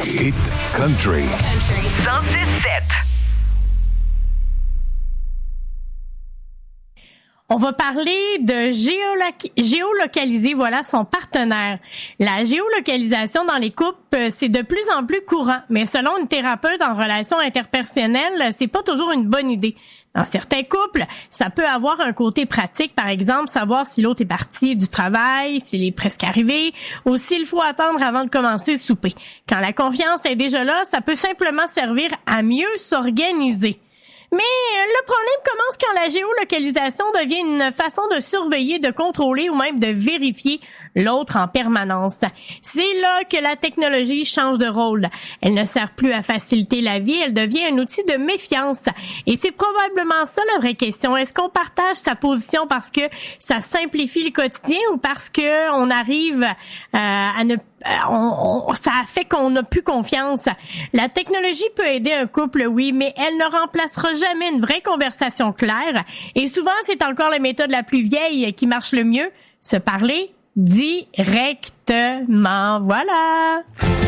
Hit Country. 106.7. On va parler de géolocaliser, voilà, son partenaire. La géolocalisation dans les couples, c'est de plus en plus courant, mais selon une thérapeute en relations interpersonnelles, c'est pas toujours une bonne idée. Dans certains couples, ça peut avoir un côté pratique, par exemple, savoir si l'autre est parti du travail, s'il est presque arrivé, ou s'il faut attendre avant de commencer le souper. Quand la confiance est déjà là, ça peut simplement servir à mieux s'organiser. Mais le problème commence quand la géolocalisation devient une façon de surveiller, de contrôler ou même de vérifier l'autre en permanence. C'est là que la technologie change de rôle. Elle ne sert plus à faciliter la vie, elle devient un outil de méfiance. Et c'est probablement ça la vraie question. Est-ce qu'on partage sa position parce que ça simplifie le quotidien ou parce que on arrive à ne ça fait qu'on n'a plus confiance. La technologie peut aider un couple, oui, mais elle ne remplacera jamais une vraie conversation claire. Et souvent, c'est encore la méthode la plus vieille qui marche le mieux, se parler directement. Voilà.